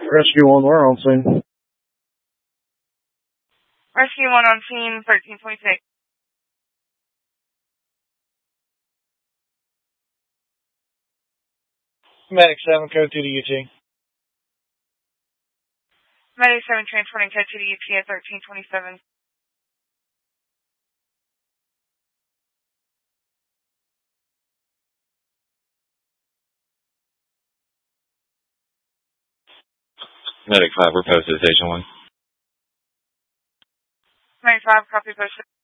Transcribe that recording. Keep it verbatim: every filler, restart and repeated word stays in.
Rescue one, we're on scene. Rescue one on scene, thirteen twenty-six. Medic seven, code two to U T. Medic seven, transporting code two to U T at thirteen twenty-seven. Medic five, we're posted, station one. Medic five, copy posted.